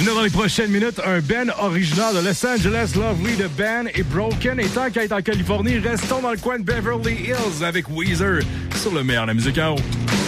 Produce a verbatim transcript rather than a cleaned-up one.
venir dans les prochaines minutes, un band originaire de Los Angeles, Lovely de Ben et Broken. Et tant qu'à être en Californie, restons dans le coin de Beverly Hills avec Weezer sur le meilleur de la musique en haut.